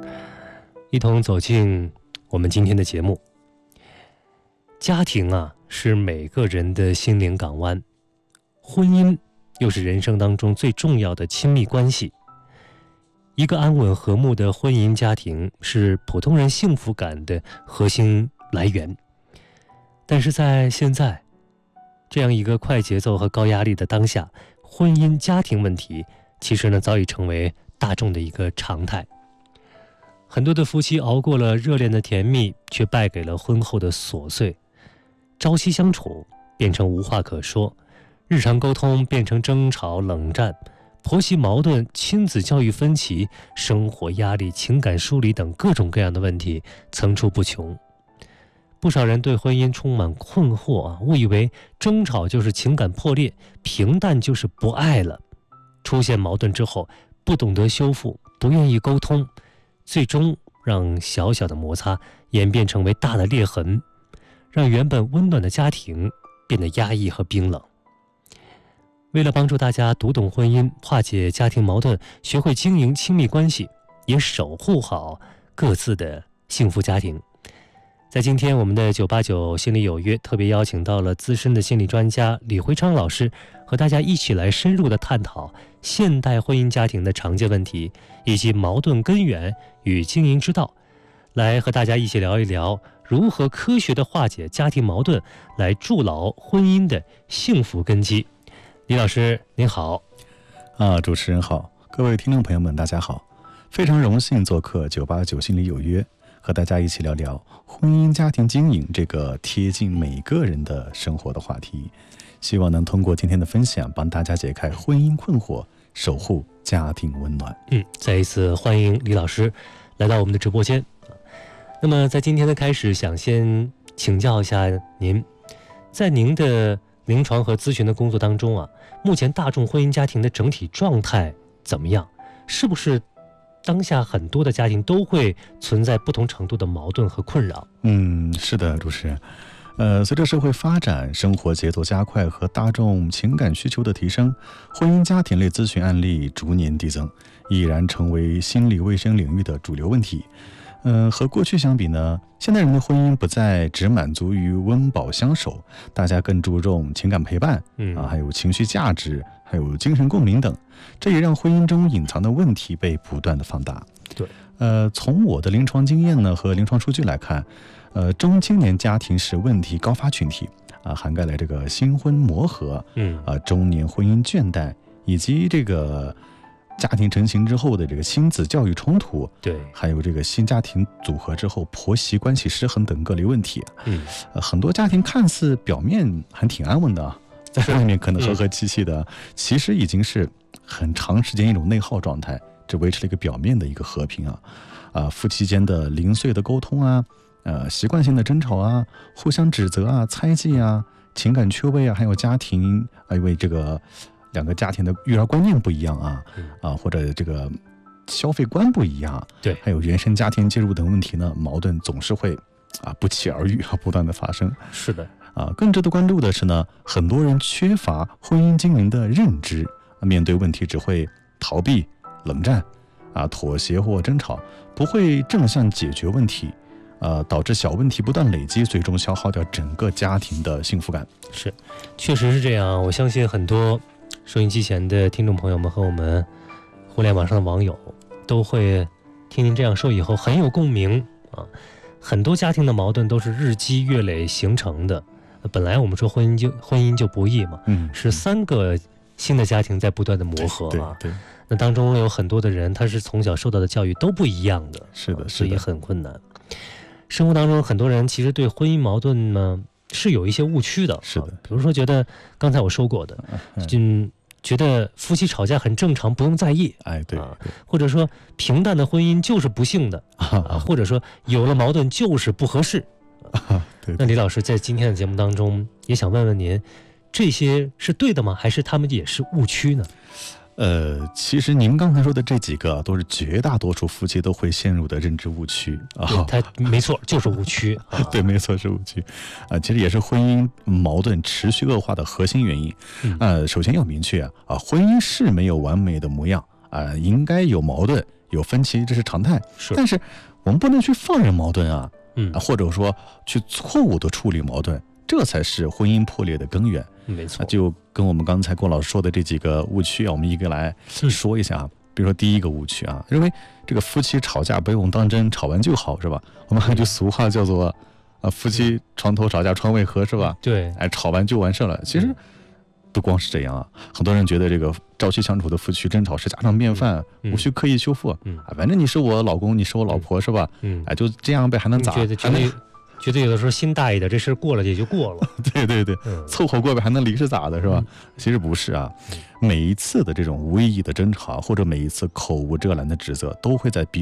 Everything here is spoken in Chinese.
一同走进我们今天的节目。家庭啊，是每个人的心灵港湾，婚姻又是人生当中最重要的亲密关系。一个安稳和睦的婚姻家庭是普通人幸福感的核心来源。但是在现在这样一个快节奏和高压力的当下，婚姻家庭问题其实呢早已成为大众的一个常态。很多的夫妻熬过了热恋的甜蜜，却败给了婚后的琐碎，朝夕相处变成无话可说，日常沟通变成争吵冷战，婆媳矛盾、亲子教育分歧、生活压力、情感疏离等各种各样的问题层出不穷。不少人对婚姻充满困惑误以为争吵就是情感破裂，平淡就是不爱了。出现矛盾之后，不懂得修复，不愿意沟通，最终让小小的摩擦演变成为大的裂痕，让原本温暖的家庭变得压抑和冰冷。为了帮助大家读懂婚姻，化解家庭矛盾，学会经营亲密关系，也守护好各自的幸福家庭，在今天我们的989心理有约特别邀请到了资深的心理专家李辉昌老师，和大家一起来深入的探讨现代婚姻家庭的常见问题，以及矛盾根源与经营之道，来和大家一起聊一聊如何科学的化解家庭矛盾，来筑牢婚姻的幸福根基。李老师您好。 主持人好，各位听众朋友们大家好，非常荣幸做客989心理有约，和大家一起聊聊婚姻家庭经营这个贴近每个人的生活的话题，希望能通过今天的分享帮大家解开婚姻困惑，守护家庭温暖。 再一次欢迎李老师来到我们的直播间。那么在今天的开始，想先请教一下您，在您的临床和咨询的工作当中目前大众婚姻家庭的整体状态怎么样？是不是当下很多的家庭都会存在不同程度的矛盾和困扰？ 是的，主持人。随着社会发展，生活节奏加快和大众情感需求的提升，婚姻家庭类咨询案例逐年递增，已然成为心理卫生领域的主流问题。和过去相比呢，现代人的婚姻不再只满足于温饱相守，大家更注重情感陪伴，还有情绪价值，还有精神共鸣等，这也让婚姻中隐藏的问题被不断的放大。 对， 从我的临床经验呢和临床数据来看，中青年家庭是问题高发群体，涵盖了这个新婚磨合，中年婚姻倦怠，以及这个家庭成型之后的这个亲子教育冲突， 对， 还有这个新家庭组合之后婆媳关系失衡等各类问题。很多家庭看似表面还挺安稳的，在外面可能和和气气的，其实已经是很长时间一种内耗状态，只维持了一个表面的一个和平夫妻间的零碎的沟通习惯性的争吵互相指责猜忌情感缺位还有家庭因为这个两个家庭的育儿观念不一样或者这个消费观不一样， 对， 还有原生家庭介入等问题呢，矛盾总是会不期而遇不断的发生。 是的， 更值得关注的是呢，很多人缺乏婚姻经营的认知，面对问题只会逃避、冷战妥协或争吵，不会正向解决问题，导致小问题不断累积，最终消耗掉整个家庭的幸福感。 是，确实是这样。我相信很多收音机前的听众朋友们和我们互联网上的网友都会听您这样说以后很有共鸣很多家庭的矛盾都是日积月累形成的。本来我们说婚姻就不易嘛，是3个新的家庭在不断的磨合对， 那当中有很多的人他是从小受到的教育都不一样的， 是的， 所以很困难。生活当中很多人其实对婚姻矛盾呢是有一些误区的， 是的， 比如说觉得刚才我说过的，觉得夫妻吵架很正常，不用在意， 对， 或者说平淡的婚姻就是不幸的或者说有了矛盾就是不合适对。 那李老师在今天的节目当中也想问问您，这些是对的吗？还是他们也是误区呢？ 其实您刚才说的这几个都是绝大多数夫妻都会陷入的认知误区它没错，就是误区对，没错，是误区其实也是婚姻矛盾持续恶化的核心原因。首先要明确婚姻是没有完美的模样应该有矛盾， 有分歧，这是常态。 是， 但是我们不能去放任矛盾啊，或者说去错误的处理矛盾，这才是婚姻破裂的根源。 没错， 就跟我们刚才郭老师说的这几个误区啊，我们一个来说一下啊。比如说第一个误区啊，认为这个夫妻吵架不用当真，吵完就好，是吧？我们还有句俗话叫做夫妻床头吵架床尾和，是吧？ 对， 吵完就完事了。其实不光是这样啊，很多人觉得这个朝夕相处的夫妻争吵是家常便饭，无需刻意修复。反正你是我老公，你是我老婆，是吧？就这样呗，还能咋？ 觉得有的时候心大一点，这事过了也就过了。 对对对，凑合过呗，还能离是咋的，是吧？其实不是啊，每一次的这种无意义的争吵，或者每一次口无遮拦的指责，都会在彼